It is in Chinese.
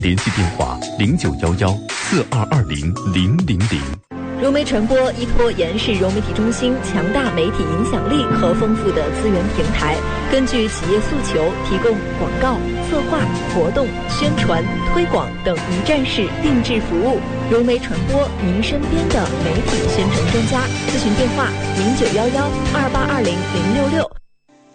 联系电话0911422000。 融媒传播依托延世融媒体中心强大媒体影响力和丰富的资源平台，根据企业诉求，提供广告、策划、活动、宣传、推广等一站式定制服务。融媒传播，您身边的媒体宣传专家。咨询电话：091128200066。